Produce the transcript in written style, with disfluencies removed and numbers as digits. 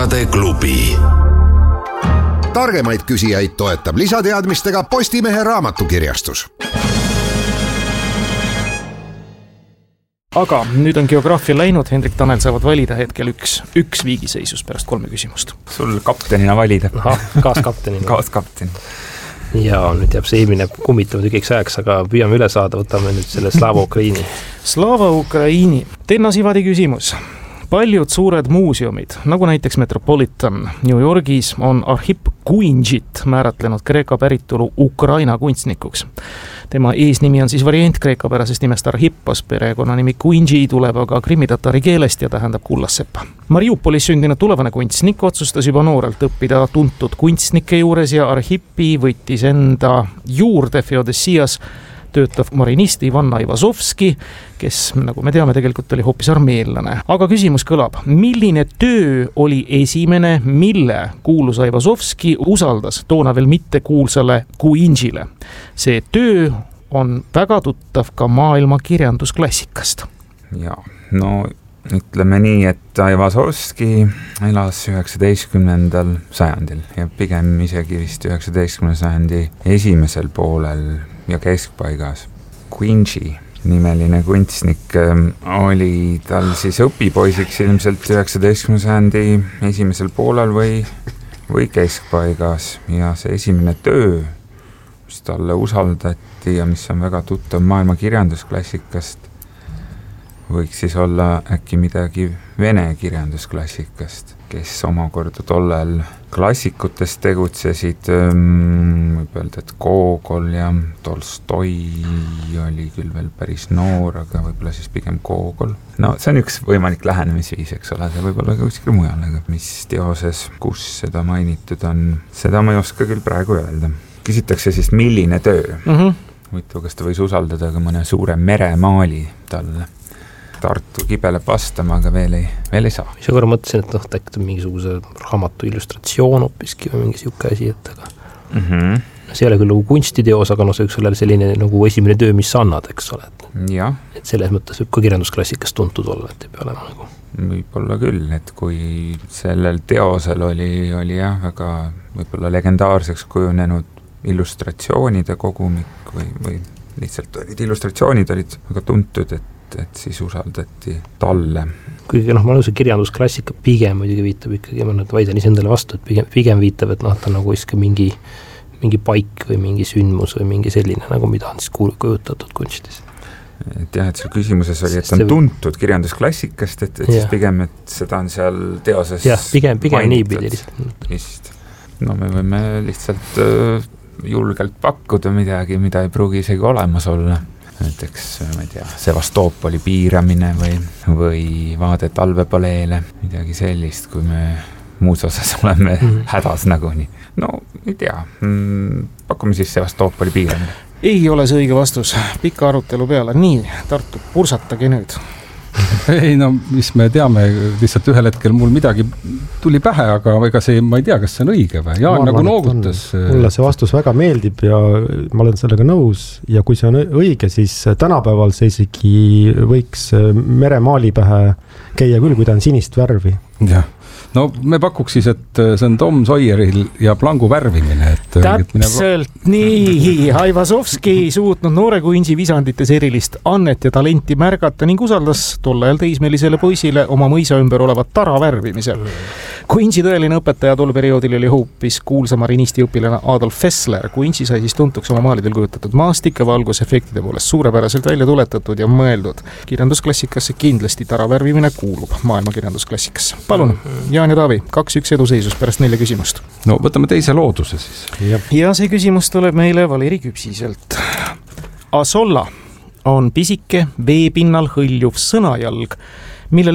Sõprade klubi. Targemaid küsijaid toetab lisateadmistega Postimehe raamatukirjastus. Aga nüüd on geograafia läinud, Hendrik Tanel saavad valida hetkel üks viigiseisus pärast 3 küsimust. Sul kaptenina valida. Kaaskaptenina. Kaaskapten. Ja nüüd jääb see eelmine kummitama tükiks ajaks, aga püüame üle saada, võtame nüüd selle Slava Ukraini. Slava Ukraini. Tenna Sivadi küsimus. Paljud suured muuseumid, nagu näiteks Metropolitan New Yorgis, on Arhip Kuinjit määratlenud kreeka päritolu Ukraina kunstnikuks. Tema eesnimi on siis variant kreekapärasest nimest Arhippos, perekonnanimi Kuinji tuleb aga krimmitatari keelest ja tähendab kullassepa. Mariupolis sündinud tulevane kunstnik otsustas juba noorelt õppida tuntud kunstnike juures ja Arhippi võttis enda juurde Feodosias töötav marinist Ivan Aivazovski, kes, nagu me teame, tegelikult oli hoopis armeellane. Aga küsimus kõlab, milline töö oli esimene, mille kuulus Aivazovski usaldas toona veel mitte kuulsale Kuinjile? See töö on väga tuttav ka maailma kirjandusklassikast. Ja, no ütleme nii, et Aivazovski elas 19. sajandil ja pigem isegi vist 19. sajandi esimesel poolel ja keskpaigas. Kuinji nimeline kunstnik oli tal siis õpipoisiks ilmselt 19. sajandi esimesel poolel või keskpaigas ja see esimene töö, mis talle usaldati ja mis on väga tuttav maailma kirjandusklassikast, võiks siis olla äkki midagi vene kirjandusklassikast, kes omakorda tollel klassikutest tegutsesid, võib öelda, et Gogol ja Tolstoi oli küll veel päris noor, aga võib-olla siis pigem Gogol. No see on üks võimalik lähenemisviis, eks ole, see võib-olla ka kuskil mujal, aga mis teoses, kus seda mainitud on, seda ma ei oska küll praegu öelda. Küsitakse siis, milline töö. Huvitav, kas ta võis usaldada ka mõne suure meremaali talle. Tartu kibeleb vastama, aga veel ei saa. Mis korra mõtlesin, et äkki mingisuguse raamatu illustratsioon hoopiski või mingi siuke asi, et aga see ei ole küll nagu kunstiteos, aga see võiks olla selline nagu esimene töö, mis sa annad, eks ole. Et selles mõttes võib ka kirjandusklassikast tuntud olla, et ei pea olema nagu. Võib-olla küll, et kui sellel teosel oli jah, väga võib-olla legendaarseks kujunenud illustratsioonide kogumik või lihtsalt illustratsioonid olid väga tuntud, et siis usaldati talle. Kuigi ma olen see kirjandusklassika pigem muidugi viitab ikkagi, ma vaidlen ise endale vastu, et pigem viitab, et ta nagu iska mingi paik või mingi sündmus või mingi selline, nagu mida on siis kujutatud kunstis. Et jah, et see küsimuses oli, et on tuntud kirjandusklassikast, et siis pigem, et seda on seal teoses pigem niipidi lihtsalt. No me võime lihtsalt julgelt pakkuda midagi, mida ei pruugi isegi olemas olla. Näiteks, ma ei tea, Sevastoopoli piiramine või vaade talvepaleele, midagi sellist, kui me muus osas oleme hädas nagunii. No, ei tea, pakume siis Sevastoopoli piiramine. Ei ole see õige vastus, pika arutelu peale. Nii, Tartu, pursatage nüüd. Ei, no mis me teame, lihtsalt ühel hetkel mul midagi tuli pähe, aga ega see, ma ei tea, kas see on õige või? Jaan nagu noogutas. Mulle see vastus väga meeldib ja ma olen sellega nõus ja kui see on õige, siis tänapäeval see isegi võiks meremaali pähe käia küll, kui ta on sinist värvi. Jah. No me pakuks siis, et see on Tom Sawyeril ja plangu värvimine. Täpselt nii. Aivazovski ei suutnud noore Kuinji visandites erilist annet ja talenti märgata ning usaldas tol ajal teismelisele poisile oma mõisa ümber olevat tara värvimisel. Kuinji tõeline õpetaja tol perioodil oli hoopis kuulsa marinisti õpilane Adolf Fessler. Kuinji sai siis tuntuks oma maalidel kujutatud maastike valgusefektide poolest suurepäraselt välja tuletatud ja mõeldud. Kirjandusklassikasse kindlasti tara värvimine kuulub maailma kirjandusklassikasse. Palun, Jaan ja Taavi, 2-1 eduseisus pärast 4 küsimust. No võtame teise looduse siis. Ja see küsimus tuleb meile Valeri Küpsiselt. Asolla on pisike veepinnal hõljuv sõnajalg,